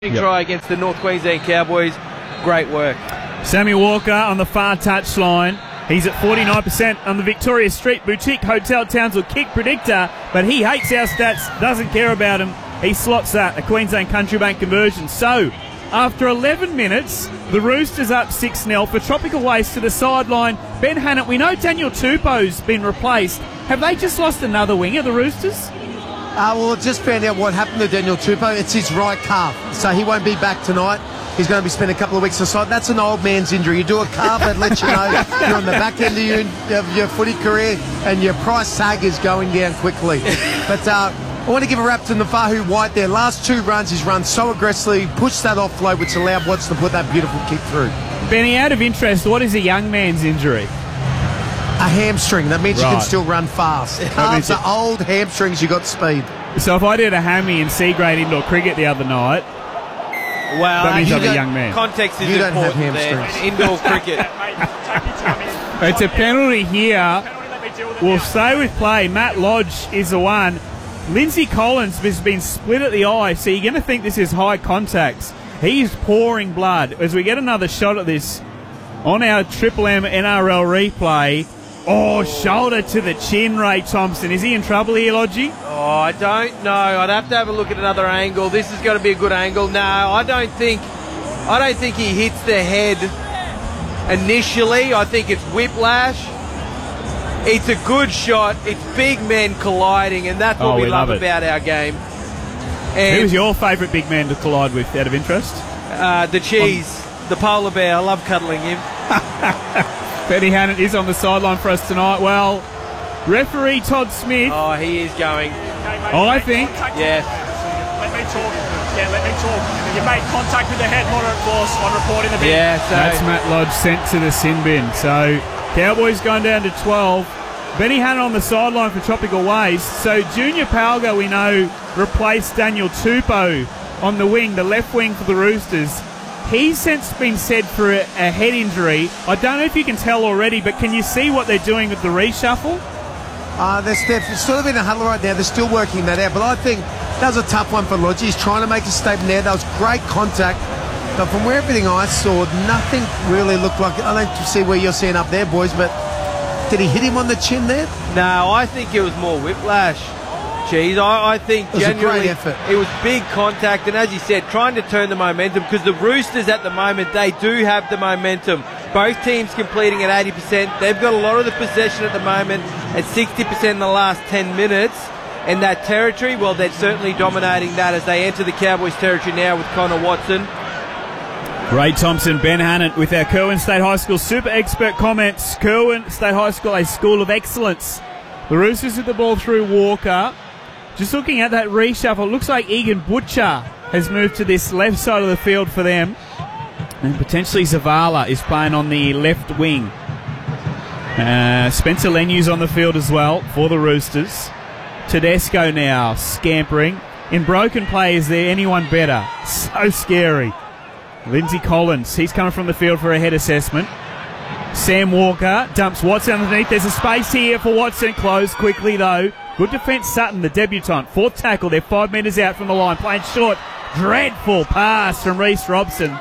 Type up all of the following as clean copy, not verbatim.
Try against the North Queensland Cowboys. Great work. Sammy Walker on the far touchline. He's at 49% on the Victoria Street Boutique Hotel Townsville kick predictor, but he hates our stats, doesn't care about them. He slots that, a Queensland Country Bank conversion. So, after 11 minutes, the Roosters up 6-0 for Tropical Waste to the sideline. Ben Hannant, we know Daniel Tupou's been replaced. Have they just lost another winger, the Roosters? Well, I just found out what happened to Daniel Tupou. It's his right calf, so he won't be back tonight. He's going to be spending a couple of weeks aside. That's an old man's injury. You do a calf, that lets you know you're on the back end of your footy career and your price tag is going down quickly. But I want to give a rap to Nafahu White there. Last two runs, he's run so aggressively, pushed that offload, which allowed Watson to put that beautiful kick through. Benny, out of interest, what is a young man's injury? A hamstring. That means you can still run fast. Calves are old hamstrings, you got speed. So if I did a hammy in C-grade indoor cricket the other night, well, that means I'm a young man. Context is you don't have important there. Indoor cricket. It's a penalty here. We'll stay with play. Matt Lodge is the one. Lindsay Collins has been split at the eye, so you're going to think this is high contacts. He's pouring blood. As we get another shot at this on our Triple M NRL replay. Oh, shoulder to the chin, Ray Thompson. Is he in trouble here, Lodgy? Oh, I don't know. I'd have to have a look at another angle. This is going to be a good angle. No, I don't think he hits the head initially. I think it's whiplash. It's a good shot. It's big men colliding, and that's what we love about our game. And who was your favourite big man to collide with, out of interest? The cheese, the polar bear. I love cuddling him. Benny Hannant is on the sideline for us tonight. Well, referee Todd Smith. Oh, he is going. I think. Yeah. Let me talk. Yeah, let me talk. You made contact with the head, moderate force on reporting the bin. Yeah, so that's Matt Lodge sent to the sin bin. So Cowboys going down to 12. Benny Hannant on the sideline for Tropical Waste. So Junior Palga, we know, replaced Daniel Tupou on the wing, the left wing for the Roosters. He's since been said for a head injury. I don't know if you can tell already, but can you see what they're doing with the reshuffle? They're sort of in a huddle right now. They're still working that out. But I think that was a tough one for Lodge. He's trying to make a statement there. That was great contact. But from where everything I saw, nothing really looked like it. I don't see where you're seeing up there, boys, but did he hit him on the chin there? No, I think it was more whiplash. Jeez, I think it was genuinely a great effort. It was big contact, and as you said, trying to turn the momentum, because the Roosters at the moment, they do have the momentum. Both teams completing at 80%. They've got a lot of the possession at the moment at 60% in the last 10 minutes. And that territory, well, they're certainly dominating that as they enter the Cowboys territory now with Connor Watson. Ray Thompson, Ben Hannant with our Curwen State High School super expert comments. Curwen State High School, a school of excellence. The Roosters with the ball through Walker. Just looking at that reshuffle, it looks like Egan Butcher has moved to this left side of the field for them. And potentially Zavala is playing on the left wing. Spencer Lenu's on the field as well for the Roosters. Tedesco now scampering. In broken play, is there anyone better? So scary. Lindsay Collins, he's coming from the field for a head assessment. Sam Walker dumps Watson underneath. There's a space here for Watson. Closed quickly though. Good defence, Sutton, the debutant. Fourth tackle. They're 5 metres out from the line. Playing short. Dreadful pass from Reece Robson.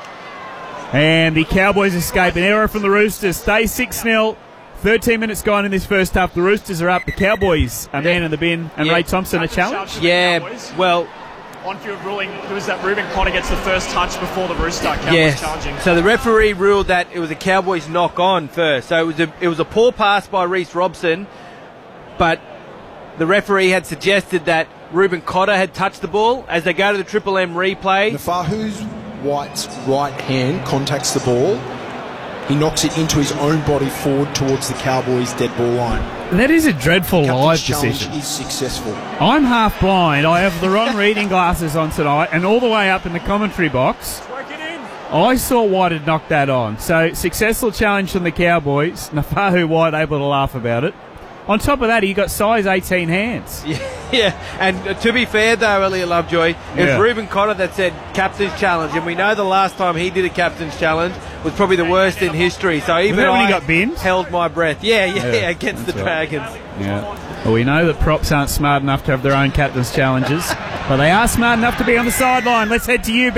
And the Cowboys escape. An error from the Roosters. Stay 6-0. 13 minutes gone in this first half. The Roosters are up. The Cowboys are man in the bin. And Ray Thompson a challenge. Yeah, well, on-field ruling, it was that Ruben Cotter gets the first touch before the Rooster. Cowboys challenging. So the referee ruled that it was a Cowboys knock-on first. So it was a poor pass by Reece Robson, but the referee had suggested that Ruben Cotter had touched the ball. As they go to the Triple M replay, Nafahu White's right hand contacts the ball. He knocks it into his own body forward towards the Cowboys' dead ball line. That is a dreadful live decision. Is successful. I'm half blind. I have the wrong reading glasses on tonight, and all the way up in the commentary box, I saw White had knocked that on. So successful challenge from the Cowboys. Nafahu White able to laugh about it. On top of that, he got size 18 hands. Yeah. And to be fair, though, Elliot Lovejoy, it was Ruben Cotter that said captain's challenge, and we know the last time he did a captain's challenge was probably the worst in history. So even when I he got binned? held my breath. Yeah, against the Dragons. Yeah. Well, we know that props aren't smart enough to have their own captain's challenges. But they are smart enough to be on the sideline. Let's head to you,